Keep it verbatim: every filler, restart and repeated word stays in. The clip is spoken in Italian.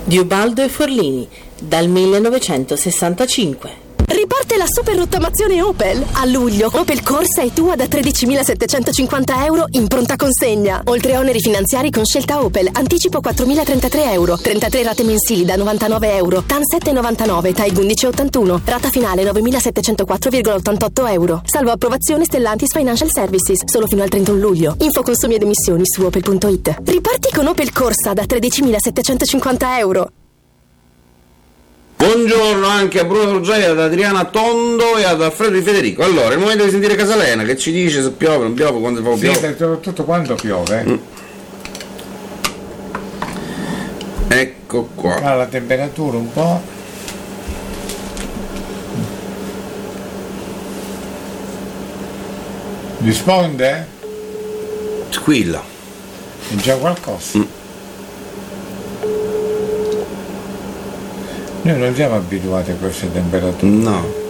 di Ubaldo e Forlini, dal millenovecentosessantacinque. Riparte la super rottamazione Opel. A luglio Opel Corsa è tua da tredicimilasettecentocinquanta euro in pronta consegna. Oltre oneri finanziari con scelta Opel. Anticipo quattromilatrentatré euro. trentatré rate mensili da novantanove euro. T A N sette virgola novantanove, T A I undici virgola ottantuno. Rata finale novemilasettecentoquattro virgola ottantotto euro. Salvo approvazione Stellantis Financial Services. Solo fino al trentuno luglio. Info consumi ed emissioni su opel punto it. Riparti con Opel Corsa da tredicimilasettecentocinquanta euro. Buongiorno anche a Bruno Ruggeri, ad Adriana Tondo e ad Alfredo Di Federico. Allora, è il momento di sentire Casalena che ci dice se piove, non piove, quando fa piove. Sì, soprattutto quando piove. Mm. Ecco qua. Cala la temperatura un po'. Risponde? Squilla. È già qualcosa. Mm. Noi non siamo abituati a queste temperature. No.